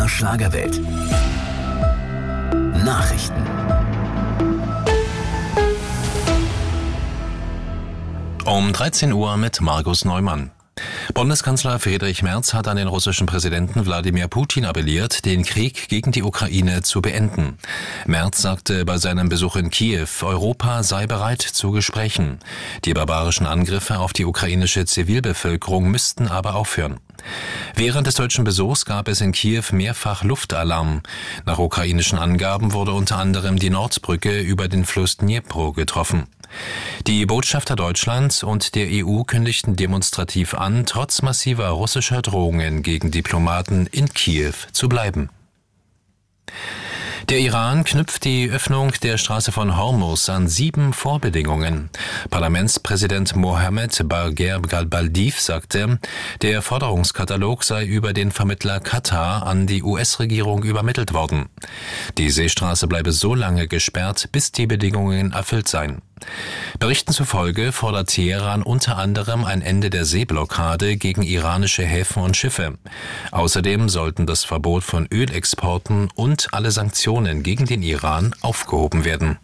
MDR Schlagerwelt. Nachrichten. Um 13 Uhr mit Markus Neumann. Bundeskanzler Friedrich Merz hat an den russischen Präsidenten Wladimir Putin appelliert, den Krieg gegen die Ukraine zu beenden. Merz sagte bei seinem Besuch in Kiew, Europa sei bereit zu Gesprächen. Die barbarischen Angriffe auf die ukrainische Zivilbevölkerung müssten aber aufhören. Während des deutschen Besuchs gab es in Kiew mehrfach Luftalarm. Nach ukrainischen Angaben wurde unter anderem die Nordbrücke über den Fluss Dnipro getroffen. Die Botschafter Deutschlands und der EU kündigten demonstrativ an, trotz massiver russischer Drohungen gegen Diplomaten in Kiew zu bleiben. Der Iran knüpft die Öffnung der Straße von Hormuz an 7 Vorbedingungen. Parlamentspräsident Mohammed Bagher Baldiv sagte, der Forderungskatalog sei über den Vermittler Katar an die US-Regierung übermittelt worden. Die Seestraße bleibe so lange gesperrt, bis die Bedingungen erfüllt seien. Berichten zufolge fordert Teheran unter anderem ein Ende der Seeblockade gegen iranische Häfen und Schiffe. Außerdem sollten das Verbot von Ölexporten und alle Sanktionen gegen den Iran aufgehoben werden.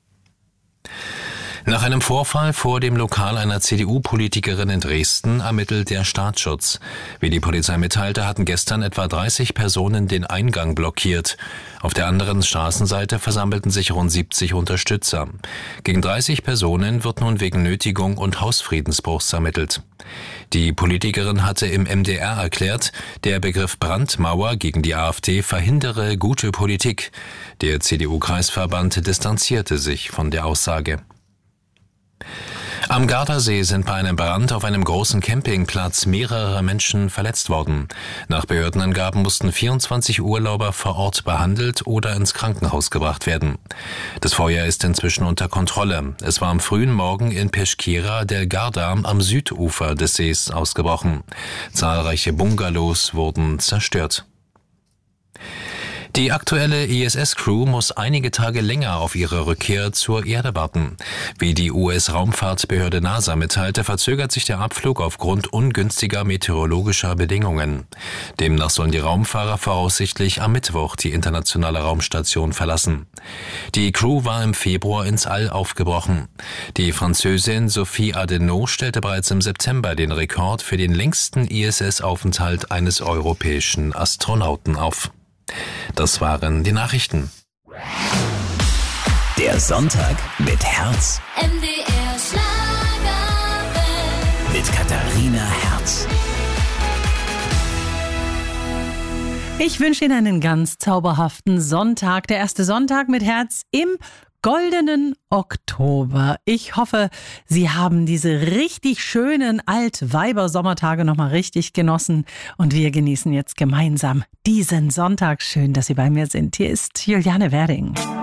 Nach einem Vorfall vor dem Lokal einer CDU-Politikerin in Dresden ermittelt der Staatsschutz. Wie die Polizei mitteilte, hatten gestern etwa 30 Personen den Eingang blockiert. Auf der anderen Straßenseite versammelten sich rund 70 Unterstützer. Gegen 30 Personen wird nun wegen Nötigung und Hausfriedensbruchs ermittelt. Die Politikerin hatte im MDR erklärt, der Begriff Brandmauer gegen die AfD verhindere gute Politik. Der CDU-Kreisverband distanzierte sich von der Aussage. Am Gardasee sind bei einem Brand auf einem großen Campingplatz mehrere Menschen verletzt worden. Nach Behördenangaben mussten 24 Urlauber vor Ort behandelt oder ins Krankenhaus gebracht werden. Das Feuer ist inzwischen unter Kontrolle. Es war am frühen Morgen in Peschiera del Garda am Südufer des Sees ausgebrochen. Zahlreiche Bungalows wurden zerstört. Die aktuelle ISS-Crew muss einige Tage länger auf ihre Rückkehr zur Erde warten. Wie die US-Raumfahrtbehörde NASA mitteilte, verzögert sich der Abflug aufgrund ungünstiger meteorologischer Bedingungen. Demnach sollen die Raumfahrer voraussichtlich am Mittwoch die internationale Raumstation verlassen. Die Crew war im Februar ins All aufgebrochen. Die Französin Sophie Adenau stellte bereits im September den Rekord für den längsten ISS-Aufenthalt eines europäischen Astronauten auf. Das waren die Nachrichten. Der Sonntag mit Herz. MDR Schlagerwelt. Mit Katharina Herz. Ich wünsche Ihnen einen ganz zauberhaften Sonntag. Der erste Sonntag mit Herz im goldenen Oktober. Ich hoffe, Sie haben diese richtig schönen Altweiber-Sommertage nochmal richtig genossen. Und wir genießen jetzt gemeinsam diesen Sonntag. Schön, dass Sie bei mir sind. Hier ist Juliane Werding.